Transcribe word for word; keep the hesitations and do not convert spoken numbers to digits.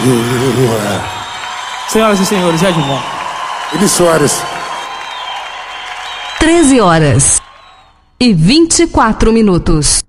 Senhoras e senhores, é de bom. Eli Soares. treze horas e vinte e quatro minutos.